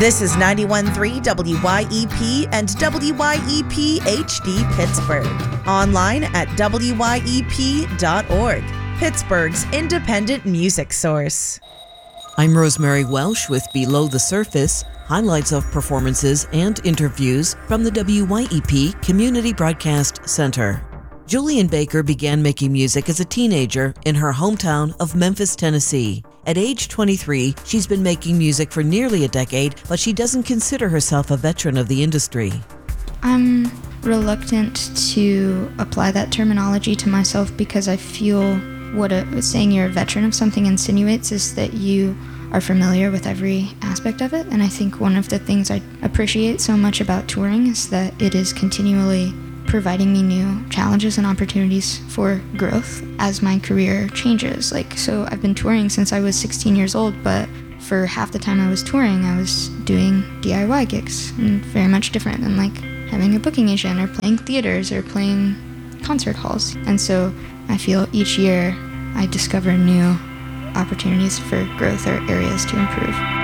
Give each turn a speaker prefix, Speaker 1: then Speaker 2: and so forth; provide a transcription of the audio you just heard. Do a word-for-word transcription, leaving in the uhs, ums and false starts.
Speaker 1: This is ninety-one point three W Y E P and W Y E P H D Pittsburgh. Online at W Y E P dot org, Pittsburgh's independent music source.
Speaker 2: I'm Rosemary Welsh with Below the Surface, highlights of performances and interviews from the W Y E P Community Broadcast Center. Julian Baker began making music as a teenager in her hometown of Memphis, Tennessee. At age twenty-three, she's been making music for nearly a decade, but she doesn't consider herself a veteran of the industry.
Speaker 3: I'm reluctant to apply that terminology to myself because I feel what a, saying you're a veteran of something insinuates is that you are familiar with every aspect of it. And I think one of the things I appreciate so much about touring is that it is continually providing me new challenges and opportunities for growth as my career changes. Like, so I've been touring since I was sixteen years old, but for half the time I was touring, I was doing D I Y gigs, and very much different than like having a booking agent or playing theaters or playing concert halls. And so I feel each year I discover new opportunities for growth or areas to improve.